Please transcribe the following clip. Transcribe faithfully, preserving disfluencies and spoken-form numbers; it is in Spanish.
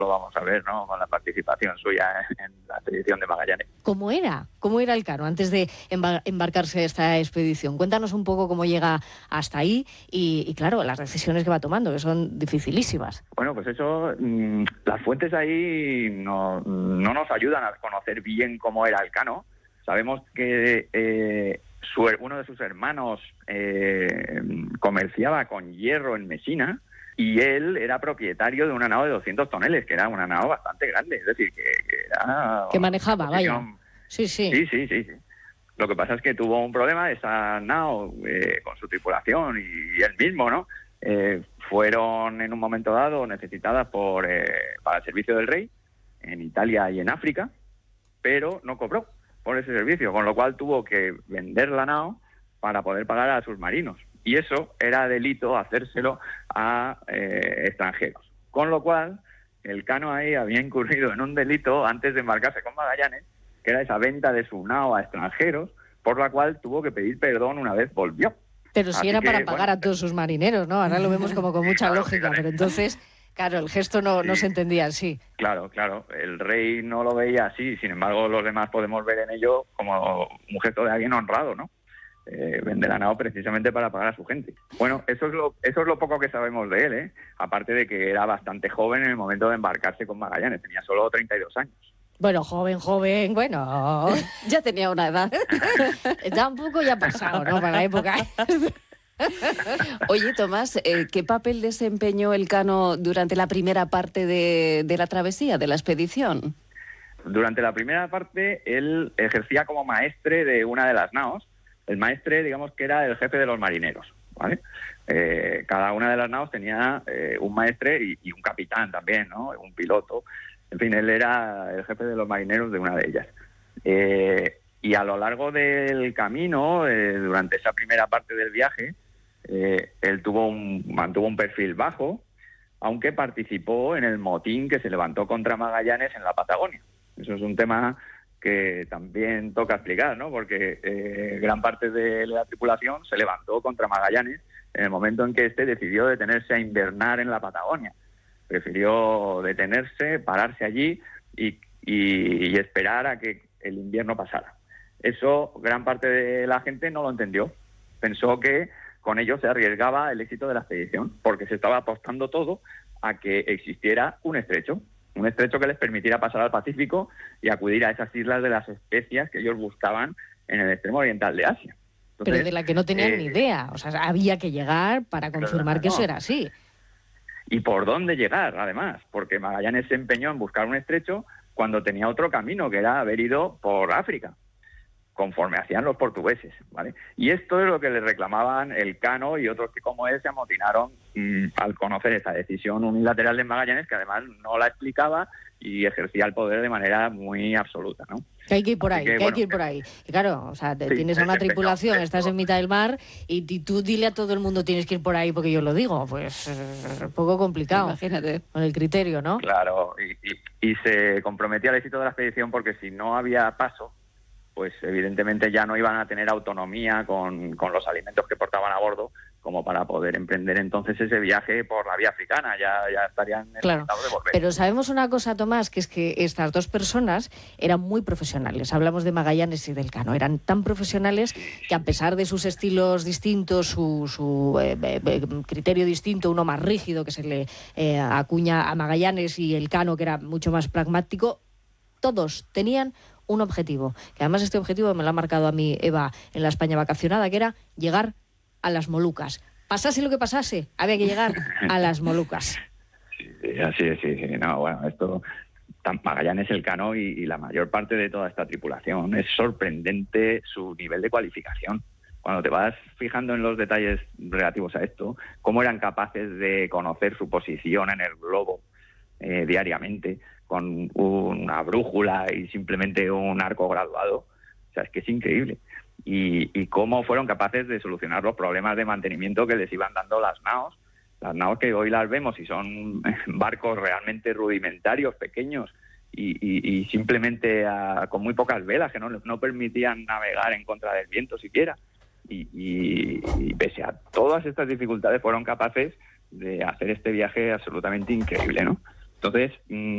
lo vamos a ver, ¿no?, con la participación suya en, en la expedición de Magallanes. ¿Cómo era? ¿Cómo era el Cano antes de embar- embarcarse a esta expedición? Cuéntanos un poco cómo llega hasta ahí y, y claro, las decisiones que va tomando, que son dificilísimas. Bueno, pues eso, mmm, las fuentes ahí no, no nos ayudan a conocer bien cómo era el Cano. Sabemos que eh, su, uno de sus hermanos eh, comerciaba con hierro en Mesina, y él era propietario de una nao de doscientos toneles, que era una nao bastante grande, es decir, que, que era... Que manejaba, vaya. Sí, sí. Sí, sí, sí, sí. Lo que pasa es que tuvo un problema, esa nao, eh, con su tripulación y él mismo, ¿no? Eh, fueron en un momento dado necesitadas por eh, para el servicio del rey en Italia y en África, pero no cobró por ese servicio, con lo cual tuvo que vender la nao para poder pagar a sus marinos. Y eso era delito hacérselo a eh, extranjeros. Con lo cual, el Cano ahí había incurrido en un delito antes de embarcarse con Magallanes, que era esa venta de su nao a extranjeros, por la cual tuvo que pedir perdón una vez volvió. Pero si Así era que, para pagar bueno, a todos sus marineros, ¿no? Ahora lo vemos como con mucha claro, lógica, claro. pero entonces, claro, el gesto no, Sí. no se entendía así. Claro, claro. El rey no lo veía así, sin embargo, los demás podemos ver en ello como un gesto de alguien honrado, ¿no? Eh, vende la nao precisamente para pagar a su gente. Bueno, eso es lo eso es lo poco que sabemos de él, ¿eh? Aparte de que era bastante joven en el momento de embarcarse con Magallanes, tenía solo treinta y dos años. Bueno, joven, joven, bueno, Ya tenía una edad. tampoco ya ha pasado, ¿no? Para la época. Oye, Tomás, eh, ¿qué papel desempeñó el Cano durante la primera parte de, de la travesía, de la expedición? Durante la primera parte, él ejercía como maestre de una de las naos. El maestre, digamos que era el jefe de los marineros, ¿vale? Eh, cada una de las naos tenía eh, un maestre y, y un capitán también, ¿no? Un piloto. En fin, él era el jefe de los marineros de una de ellas. Eh, y a lo largo del camino, eh, durante esa primera parte del viaje, eh, él tuvo un, mantuvo un perfil bajo, aunque participó en el motín que se levantó contra Magallanes en la Patagonia. Eso es un tema que también toca explicar, ¿no? Porque eh, gran parte de la tripulación se levantó contra Magallanes en el momento en que éste decidió detenerse a invernar en la Patagonia. Prefirió detenerse, pararse allí y, y, y esperar a que el invierno pasara. Eso gran parte de la gente no lo entendió. Pensó que con ello se arriesgaba el éxito de la expedición, porque se estaba apostando todo a que existiera un estrecho. Un estrecho que les permitiera pasar al Pacífico y acudir a esas islas de las especias que ellos buscaban en el extremo oriental de Asia. Entonces, pero de la que no tenían eh, ni idea. O sea, había que llegar para confirmar claro, que eso no. era así. ¿Y por dónde llegar, además? Porque Magallanes se empeñó en buscar un estrecho cuando tenía otro camino, que era haber ido por África, conforme hacían los portugueses, ¿vale? Y esto es lo que le reclamaban el Cano y otros que como él se amotinaron mmm, al conocer esta decisión unilateral de Magallanes, que además no la explicaba y ejercía el poder de manera muy absoluta, ¿no? Que hay que ir por ahí, Así que, que, bueno, hay que ir por ahí. Y claro, o sea, te, sí, tienes a una se empeñó, tripulación, esto- estás en mitad del mar y, y tú dile a todo el mundo tienes que ir por ahí porque yo lo digo. Pues es un poco complicado. Imagínate. Con el criterio, ¿no? Claro, y, y, y se comprometía al éxito de la expedición porque si no había paso, pues evidentemente ya no iban a tener autonomía con, con los alimentos que portaban a bordo como para poder emprender entonces ese viaje por la vía africana, ya, ya estarían Claro, necesitados de volver. pero sabemos una cosa, Tomás, que es que estas dos personas eran muy profesionales. Hablamos de Magallanes y del Cano. Eran tan profesionales que a pesar de sus estilos distintos, su, su eh, eh, criterio distinto, uno más rígido que se le eh, acuña a Magallanes y el Cano que era mucho más pragmático, todos tenían un objetivo, que además este objetivo me lo ha marcado a mí Eva en la España vacacionada, que era llegar a las Molucas. Pasase lo que pasase, había que llegar a las Molucas. Sí, así es, sí, sí. No, bueno, esto, Magallanes, el Cano y, y la mayor parte de toda esta tripulación, es sorprendente su nivel de cualificación. Cuando te vas fijando en los detalles relativos a esto, cómo eran capaces de conocer su posición en el globo eh, diariamente, con una brújula y simplemente un arco graduado. O sea, es que es increíble. Y, y cómo fueron capaces de solucionar los problemas de mantenimiento que les iban dando las naos. Las naos que hoy las vemos y son barcos realmente rudimentarios, pequeños, y, y, y simplemente a, con muy pocas velas que no, no permitían navegar en contra del viento siquiera. Y, y, y pese a todas estas dificultades fueron capaces de hacer este viaje absolutamente increíble, ¿no? Entonces... Mmm,